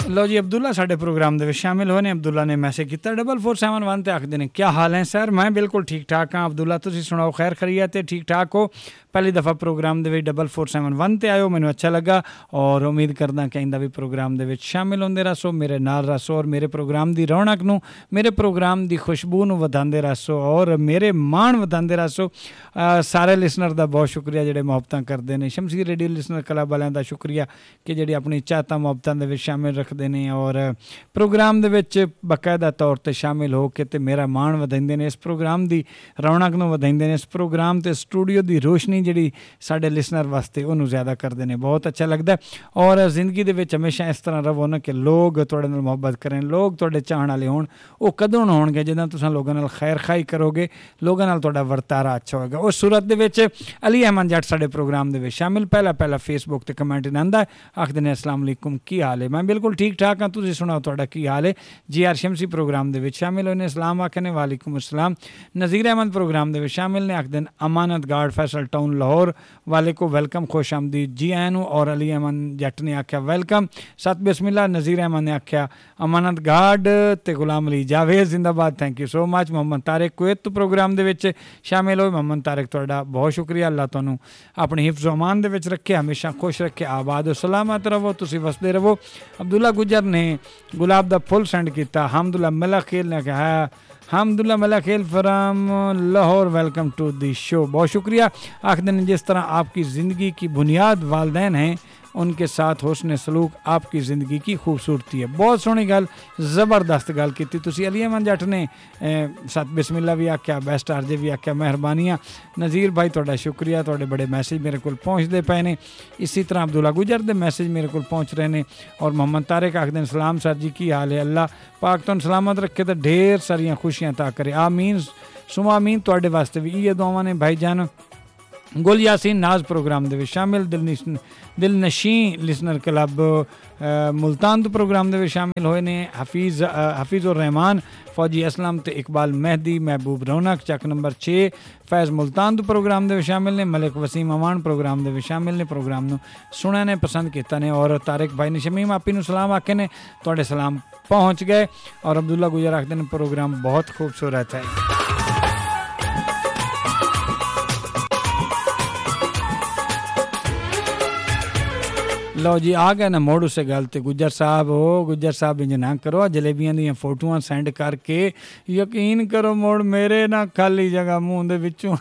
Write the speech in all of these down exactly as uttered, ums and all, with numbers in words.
लो जी अब्दुल्ला साडे प्रोग्राम दे विच शामिल होए ने। अब्दुल्ला ने मैसेज किया डबल फोर सैवन वन ते आखदे ने क्या हाल है सर। मैं बिल्कुल ठीक ठाक हाँ। अब्दुल्ला तुसीं सुनाओ खैर खैरियत है ठीक ठाक हो। पहली दफ़ा प्रोग्राम दे विच डबल फोर सैवन वन ते आयो मैनूं अच्छा लगा और उम्मीद करदा कि आइंदा भी प्रोग्राम दे विच शामिल होंदे रहो मेरे नाल रहो और मेरे प्रोग्राम दी रौनक नूं मेरे प्रोग्राम दी खुशबू नूं वधांदे रहो और मेरे मान वधांदे रहो। सारे लिसनर दा बहुत शुक्रिया जिहड़े मुहब्बतां करदे ने। शमसी रेडियो लिसनर क्लब वालियां दा शुक्रिया कि जिहड़ी अपनी चाहतां मुहब्बतां दे विच शामिल रखदे ने और प्रोग्राम दे विच बाकायदा तौर ते शामिल हो के ते मेरा मान वधाइंदे ने। इस प्रोग्राम दी रौनक नूं वधाइंदे ने। इस प्रोग्राम ते स्टूडियो दी रोशनी जिहड़ी साडे लिसनर वास्ते उहनूं ज़्यादा करदे ने। बहुत अच्छा लगदा और जिंदगी दे विच हमेशा इस तरह रवो ना कि लोग तुहाडे नाल मुहब्बत करें, लोग तुहाडे चाहण वाले होण। ओह कदों होणगे जदों तुसां लोकां नाल खैर खाई करोगे, लोकां नाल तुहाडा वर्तारा अच्छा होएगा। उस सूरत दे विच अली अहमद जट साडे प्रोग्राम दे विच शामिल पहला पहला फेसबुक ते कमेंट आंदा आखदे ने अस्सलाम वालेकुम की हाल है। मैं बिल्कुल ठीक ठाक हाँ। तुसीं सुणाओ तुहाडा की हाल है। जी आर शमसी प्रोग्राम दे विच शामिल होए ने। सलाम आखे ने वालेकुम अस्सलाम। नज़ीर अहमद प्रोग्राम दे विच शामिल ने। आखदे अमानत गार्ड फैसल टाउन लाहौर वाले को वेलकम खुश आमदीद जी आया नूं। और अली अहमद जट ने आख्या वेलकम सत बिस्मिल्ला। नज़ीर अहमद ने आख्या अमानत गार्ड ते गुलाम अली जावेद जिंदाबाद thank you so much. Mohammad Tariq Kuwait programme दे विच शामिल होए। मोहम्मद तारिक तुहाडा बहुत शुक्रिया। अल्लाह तुहानूं अपनी हिफ्ज़ अमान दे विच रखे, हमेशा खुश रखे, आबाद सलामत रहो, तुसीं वसदे रहो। अब्दुल्ला गुजर ने गुलाब दा फुल सेंड किया। हमदुल्ला मला खेल ने कहा हमदुल्ला मला खेल from Lahore welcome to the show. बहुत शुक्रिया। आखदे ने जिस तरह आपकी ज़िंदगी की बुनियाद वालदैन हैं उनके साथ हुस्न सलूक आपकी ज़िंदगी की खूबसूरती है। बहुत सोहनी गल, ज़बरदस्त गल की तुसी। अली अहमद जट ने सत बिस्मिल्ला भी आख्या, बेस्ट आरजे भी आख्या, मेहरबानियाँ। नज़ीर भाई तुहाडा शुक्रिया, तुहाडे बड़े मैसेज मेरे को पहुँचते पे ने। इसी तरह अब्दुल्ला गुजर दे मैसेज मेरे को पहुँच रहे हैं। और मोहम्मद तारिक आखदे सलाम सर जी की हाल है। अल्लाह पाक तुहानूं सलामत रखे तो ढेर सारियां खुशियां ता करे आमीन सुमा आमीन। तुहाडे वास्ते भी इहे दुआवां ने। भाई जान गुल यासीन नाज प्रोग्राम दे विच शामिल। दिल दिल नशी लिसनर क्लब मुल्तान तो प्रोग्राम दे विच शामिल होए ने। हफीज़ हफीज़ उर रहमान फौजी असलम ते इकबाल मेहदी महबूब रौनक चक नंबर छे फैज़ मुल्तान तो प्रोग्राम दे विच शामिल ने। मलिक वसीम अमान प्रोग्राम दे विच शामिल ने। प्रोग्राम नूं सुणिया ने, पसंद किया ने। और तारिक भाई ने शमीम आपी नूं सलाम आखे ने, तुहाडे सलाम पहुँच गए। और अब्दुल्ला गुजर आखदे ने प्रोग्राम बहुत खूबसूरत है। लो जी आ गए ना मोड़ उसे गल ते गुज्जर साहब हो गुज्जर साहब इंज ना करो, जलेबियां दी फोटोआं सेंड करके यकीन करो मोड़ मेरे ना खाली जगह मूँह दे विचों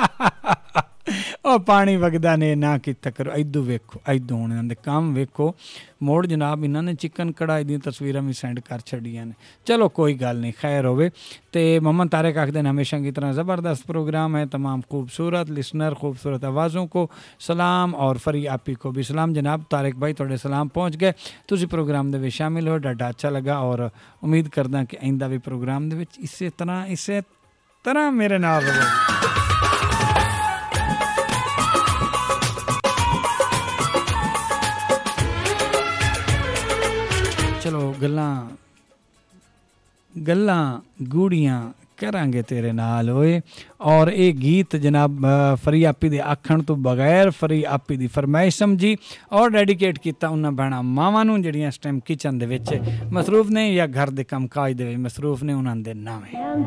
ਉਹ ਪਾਣੀ ਵਗਦਾ ਨੇ ਨਾ ਕੀਤਾ ਕਰੋ। ਇਦੋਂ ਵੇਖੋ ਇਦੋਂ ਹੁਣ ਇਹਨਾਂ ਦੇ ਕੰਮ ਵੇਖੋ। ਮੋੜ ਜਨਾਬ ਇਹਨਾਂ ਨੇ ਚਿਕਨ ਕੜਾਈ ਦੀਆਂ ਤਸਵੀਰਾਂ ਵੀ ਸੈਂਡ ਕਰ ਛੱਡੀਆਂ ਨੇ। ਚਲੋ कोई गल नहीं, खैर होवे। तो मोहम्मद तारिक आखदे ने हमेशा की तरह ज़बरदस्त प्रोग्राम है। तमाम खूबसूरत लिसनर खूबसूरत आवाज़ों को सलाम और फरी आपी को भी सलाम। जनाब तारिक भाई थोड़े सलाम पहुँच गए। तुसी प्रोग्राम दे विच शामिल हो, डाढा अच्छा लगा और उम्मीद करदा कि आइंदा भी प्रोग्राम दे विच इसे तरह इसे तरह मेरे नाल रहो। चलो गल्लां गल्लां गूड़ियां करांगे तेरे नाल होए। और ये गीत जनाब फरी आपी दे आखण तो बगैर फरी आपी दी फरमाइश समझी और डेडिकेट किया उन्हां भैणां मावां नूं जिहड़ियां इस टाइम किचन दे विच मसरूफ ने या घर दे काम काज दे विच मसरूफ ने, उन्हां दे नाम है।